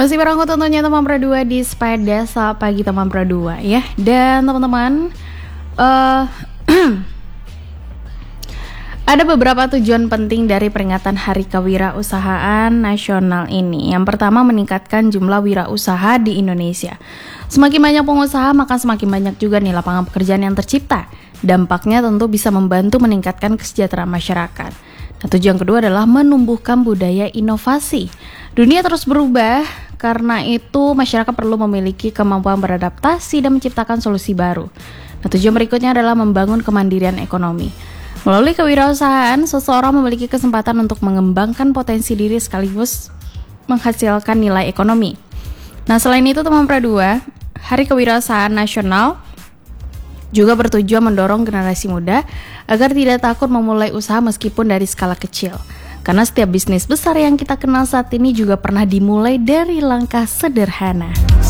Masih bareng aku tentunya teman Pro2 di Sepeda Selamat Pagi teman Pro2 ya. Dan teman-teman, ada beberapa tujuan penting dari peringatan Hari Kewirausahaan Nasional ini. Yang pertama, meningkatkan jumlah wirausaha di Indonesia. Semakin banyak pengusaha, maka semakin banyak juga nih lapangan pekerjaan yang tercipta. Dampaknya tentu bisa membantu meningkatkan kesejahteraan masyarakat. Nah, tujuan kedua adalah menumbuhkan budaya inovasi. Dunia terus berubah, karena itu masyarakat perlu memiliki kemampuan beradaptasi dan menciptakan solusi baru. Nah, tujuan berikutnya adalah membangun kemandirian ekonomi. Melalui kewirausahaan, seseorang memiliki kesempatan untuk mengembangkan potensi diri sekaligus menghasilkan nilai ekonomi. Nah, selain itu teman Pro2, Hari Kewirausahaan Nasional juga bertujuan mendorong generasi muda agar tidak takut memulai usaha meskipun dari skala kecil. Karena setiap bisnis besar yang kita kenal saat ini juga pernah dimulai dari langkah sederhana.